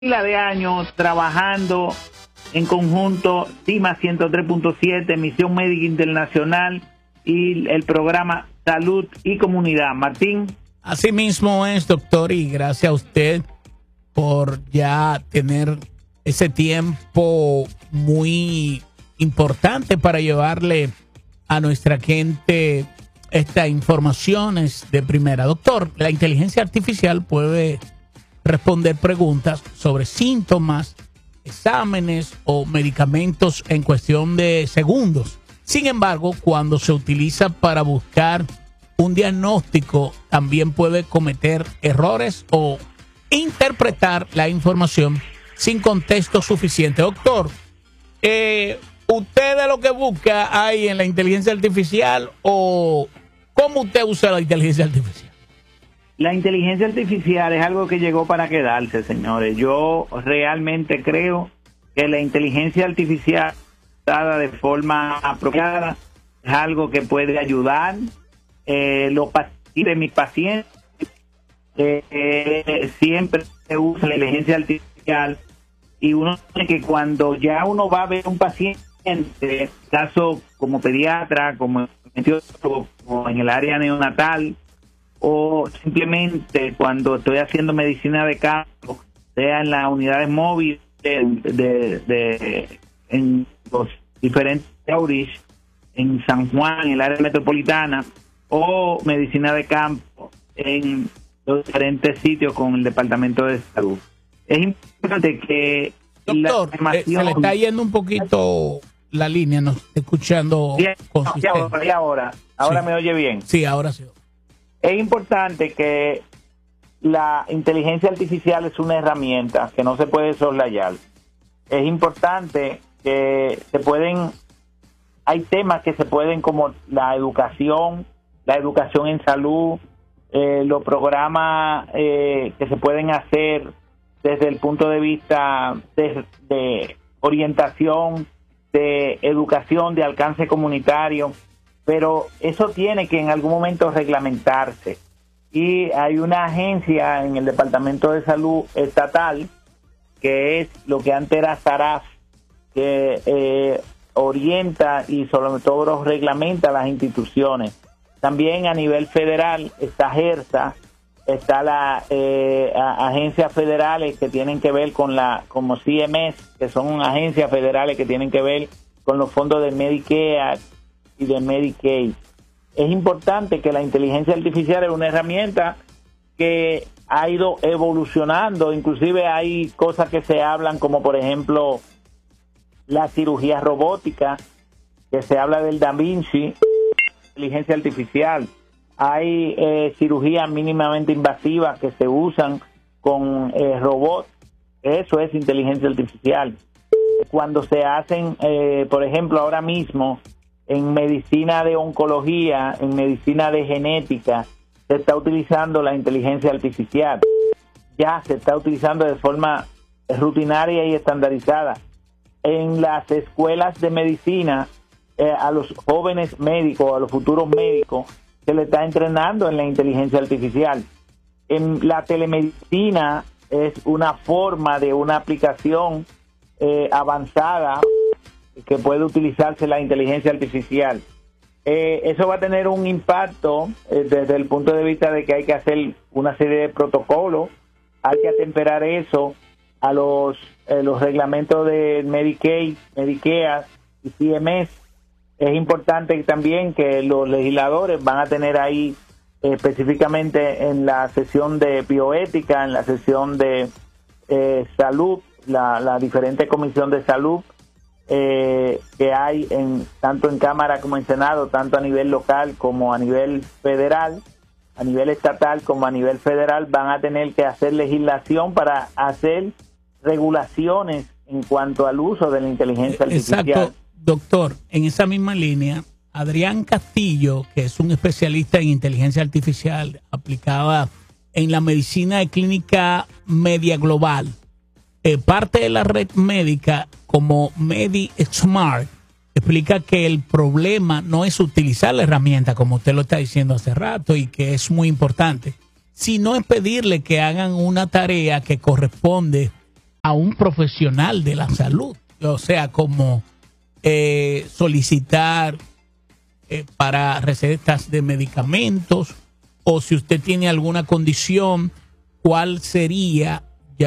pila de años trabajando en conjunto, CIMA 103.7, Misión Médica Internacional y el programa Salud y Comunidad. Martín. Así mismo es, doctor, y gracias a usted por ya tener ese tiempo muy importante para llevarle a nuestra gente estas informaciones de primera. Doctor, la inteligencia artificial puede responder preguntas sobre síntomas, exámenes o medicamentos en cuestión de segundos. Sin embargo, cuando se utiliza para buscar un diagnóstico, también puede cometer errores o interpretar la información sin contexto suficiente. Doctor, ¿usted es lo que busca ahí en la inteligencia artificial o cómo usted usa la inteligencia artificial? La inteligencia artificial es algo que llegó para quedarse, señores. Yo realmente creo que la inteligencia artificial dada de forma apropiada es algo que puede ayudar los pacientes, mis pacientes. Siempre se usa la inteligencia artificial y uno tiene que cuando ya uno va a ver un paciente, caso como pediatra, como en el área neonatal, o simplemente cuando estoy haciendo medicina de campo, sea en las unidades móviles en los diferentes outreach, en San Juan, en el área metropolitana, o medicina de campo en los diferentes sitios con el Departamento de Salud. Es importante que doctor, se le está yendo un poquito la línea, no estoy escuchando. Ahora sí. ¿Me oye bien? Sí, ahora sí. Es importante que la inteligencia artificial es una herramienta que no se puede soslayar. Es importante que hay temas que se pueden, como la educación en salud, los programas que se pueden hacer desde el punto de vista de orientación, de educación, de alcance comunitario, pero eso tiene que en algún momento reglamentarse. Y hay una agencia en el Departamento de Salud Estatal, que es lo que antes era SARAF, que orienta y sobre todo reglamenta las instituciones. También a nivel federal está GERSA, está la agencias federales que tienen que ver con como CMS, que son agencias federales que tienen que ver con los fondos de Medicare y de Medicaid. Es importante que la inteligencia artificial es una herramienta que ha ido evolucionando. Inclusive hay cosas que se hablan, como por ejemplo la cirugía robótica, que se habla del Da Vinci, inteligencia artificial. Hay cirugías mínimamente invasivas que se usan con robots. Eso es inteligencia artificial. Cuando se hacen, por ejemplo, ahora mismo, en medicina de oncología, en medicina de genética, se está utilizando la inteligencia artificial. Ya se está utilizando de forma rutinaria y estandarizada. En las escuelas de medicina, a los jóvenes médicos, a los futuros médicos, se le está entrenando en la inteligencia artificial. En la telemedicina es una forma de una aplicación avanzada que puede utilizarse la inteligencia artificial. Eso va a tener un impacto desde el punto de vista de que hay que hacer una serie de protocolos, hay que atemperar eso a los reglamentos de Medicaid, Medicare y CMS. Es importante también que los legisladores van a tener ahí específicamente en la sesión de bioética, en la sesión de salud, la diferente comisión de salud que hay tanto en Cámara como en Senado, tanto a nivel local como a nivel federal, a nivel estatal como a nivel federal, van a tener que hacer legislación para hacer regulaciones en cuanto al uso de la inteligencia artificial. Exacto, doctor. En esa misma línea, Adrián Castillo, que es un especialista en inteligencia artificial aplicada en la medicina de clínica media global, parte de la red médica como MediSmart, explica que el problema no es utilizar la herramienta, como usted lo está diciendo hace rato, y que es muy importante, sino es pedirle que hagan una tarea que corresponde a un profesional de la salud, o sea, como solicitar para recetas de medicamentos, o si usted tiene alguna condición, cuál sería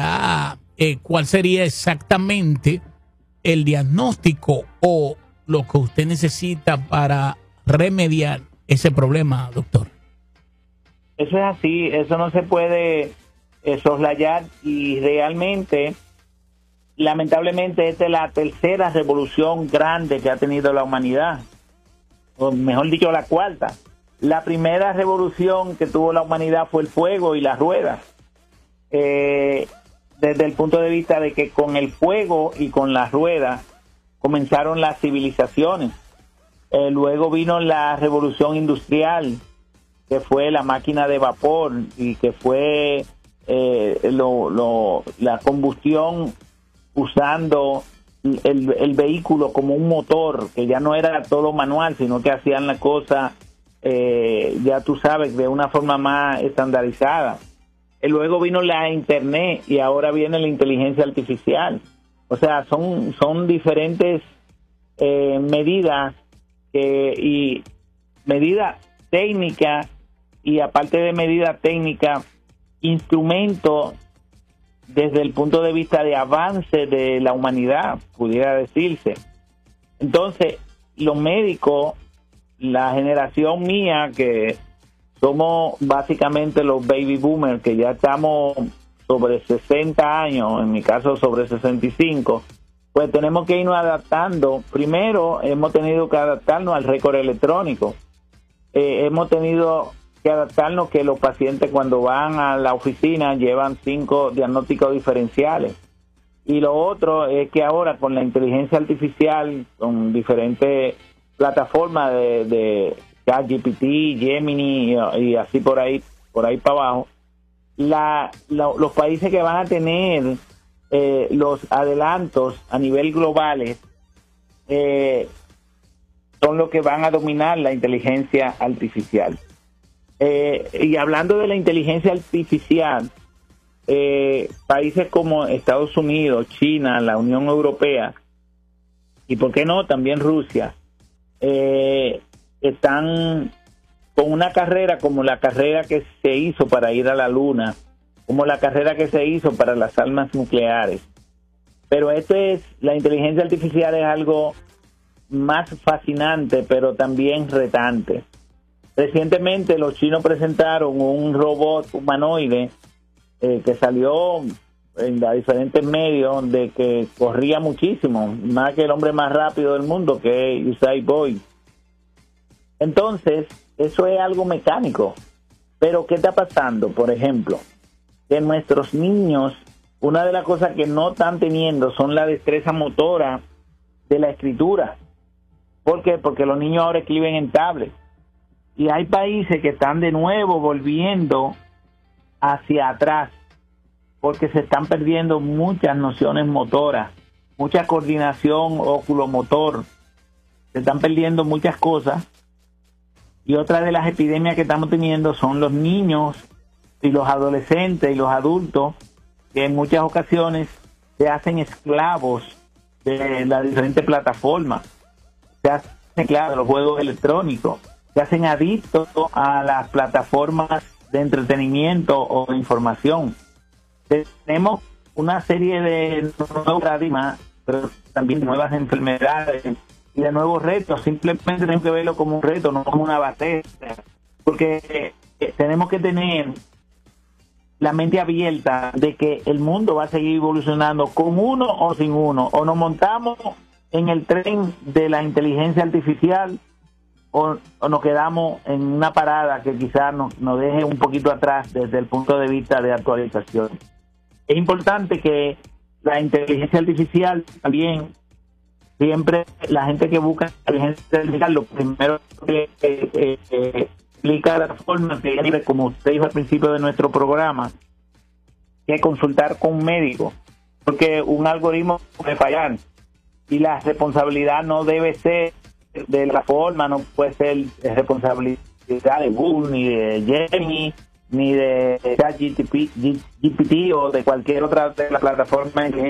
exactamente el diagnóstico o lo que usted necesita para remediar ese problema, doctor. Eso es así, eso no se puede soslayar, y realmente, lamentablemente, esta es la tercera revolución grande que ha tenido la humanidad, o mejor dicho, la cuarta. La primera revolución que tuvo la humanidad fue el fuego y las ruedas, desde el punto de vista de que con el fuego y con las ruedas comenzaron las civilizaciones. Luego vino la revolución industrial, que fue la máquina de vapor y que fue la combustión usando el vehículo como un motor, que ya no era todo manual, sino que hacían la cosa, ya tú sabes, de una forma más estandarizada. Luego vino la internet y ahora viene la inteligencia artificial. O sea, son diferentes medidas y medidas técnicas, y aparte de medida técnica, instrumentos desde el punto de vista de avance de la humanidad, pudiera decirse. Entonces, los médicos, la generación mía, que somos básicamente los baby boomers, que ya estamos sobre 60 años, en mi caso sobre 65, pues tenemos que irnos adaptando. Primero, hemos tenido que adaptarnos al récord electrónico. Hemos tenido que adaptarnos que los pacientes, cuando van a la oficina, llevan 5 diagnósticos diferenciales. Y lo otro es que ahora, con la inteligencia artificial, con diferentes plataformas de ChatGPT, Gemini y así por ahí para abajo, los países que van a tener los adelantos a nivel global son los que van a dominar la inteligencia artificial. Y hablando de la inteligencia artificial, países como Estados Unidos, China, la Unión Europea y, ¿por qué no?, también Rusia, están con una carrera como la carrera que se hizo para ir a la Luna, como la carrera que se hizo para las armas nucleares. Pero la inteligencia artificial es algo más fascinante, pero también retante. Recientemente los chinos presentaron un robot humanoide que salió en diferentes medios, de que corría muchísimo, más que el hombre más rápido del mundo, que es Usain Bolt. Entonces, eso es algo mecánico. Pero ¿qué está pasando? Por ejemplo, que nuestros niños, una de las cosas que no están teniendo son la destreza motora de la escritura. ¿Por qué? Porque los niños ahora escriben en tablet. Y hay países que están de nuevo volviendo hacia atrás, porque se están perdiendo muchas nociones motoras, mucha coordinación oculomotor, se están perdiendo muchas cosas. Y otra de las epidemias que estamos teniendo son los niños y los adolescentes y los adultos, que en muchas ocasiones se hacen esclavos de las diferentes plataformas, se hacen esclavos de los juegos electrónicos, se hacen adictos a las plataformas de entretenimiento o de información. Tenemos una serie de nuevos paradigmas, pero también nuevas enfermedades y de nuevos retos. Simplemente tenemos que verlo como un reto, no como una batalla, porque tenemos que tener la mente abierta de que el mundo va a seguir evolucionando con uno o sin uno. O nos montamos en el tren de la inteligencia artificial, o nos quedamos en una parada que quizás nos deje un poquito atrás desde el punto de vista de actualización. Es importante que la inteligencia artificial también, siempre la gente que busca inteligencia artificial, lo primero que explica la forma que, como usted dijo al principio de nuestro programa, que consultar con un médico, porque un algoritmo puede fallar y la responsabilidad no debe ser de la forma, no puede ser responsabilidad de Google, ni de Gemini, ni de ChatGPT o de cualquier otra de la plataforma de